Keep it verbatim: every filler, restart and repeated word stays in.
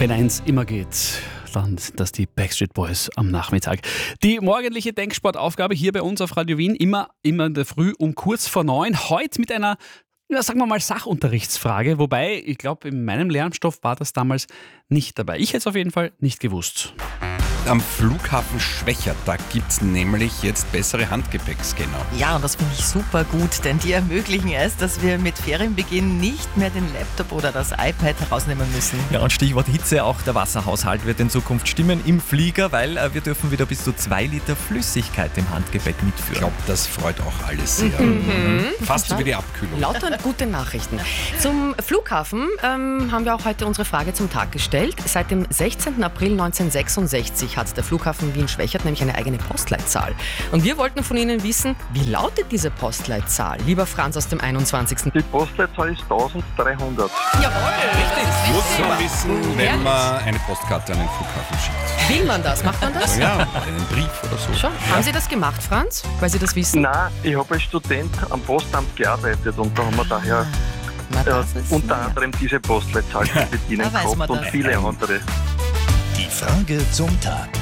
Wenn eins immer geht, dann sind das die Backstreet Boys am Nachmittag. Die morgendliche Denksportaufgabe hier bei uns auf Radio Wien, immer, immer in der Früh um kurz vor neun. Heute mit einer, ja, sagen wir mal, Sachunterrichtsfrage. Wobei, ich glaube, in meinem Lernstoff war das damals nicht dabei. Ich hätte es auf jeden Fall nicht gewusst. Am Flughafen Schwächert, da gibt es nämlich jetzt bessere Handgepäckscanner. Ja, und das finde ich super gut, denn die ermöglichen es, dass wir mit Ferienbeginn nicht mehr den Laptop oder das iPad herausnehmen müssen. Ja, und Stichwort Hitze, auch der Wasserhaushalt wird in Zukunft stimmen im Flieger, weil äh, wir dürfen wieder bis zu zwei Liter Flüssigkeit im Handgepäck mitführen. Ich glaube, das freut auch alle sehr. Mhm. Fast so wie die Abkühlung. Lauter gute Nachrichten. Zum Flughafen ähm, haben wir auch heute unsere Frage zum Tag gestellt. Seit dem sechzehnten April neunzehnhundertsechsundsechzig hat der Flughafen Wien-Schwächert nämlich eine eigene Postleitzahl. Und wir wollten von Ihnen wissen, wie lautet diese Postleitzahl? Lieber Franz aus dem einundzwanzigsten Die Postleitzahl ist dreizehnhundert. Jawohl, richtig. Muss man wissen, wenn man eine Postkarte an den Flughafen schickt. Will man das? Macht man das? Ja, einen Brief oder so. Schon. Haben Sie das gemacht, Franz? Weil Sie das wissen? Nein, ich habe als Student am Postamt gearbeitet und da haben wir daher Na, äh, das ist unter ja. anderem diese Postleitzahl zu bedienen Da weiß man gehabt und das. viele andere. Die Frage zum Tag.